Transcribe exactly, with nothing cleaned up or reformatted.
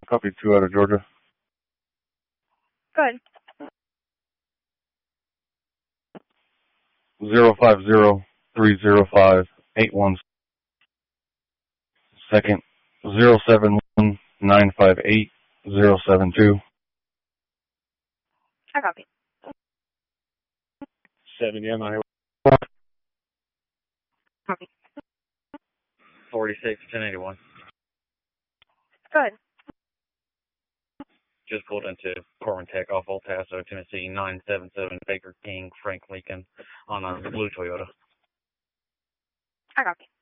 Copy two out of Georgia. Good. Zero five zero three zero five eight one. Second, zero seven one nine five eight zero seven two. I copy. Seven, yeah, my Copy. forty-six, ten eighty-one. Good. Just pulled into Corwin Tech off El Paso, Tennessee, nine seven seven Baker King, Frank Lincoln, on a blue Toyota. I copy.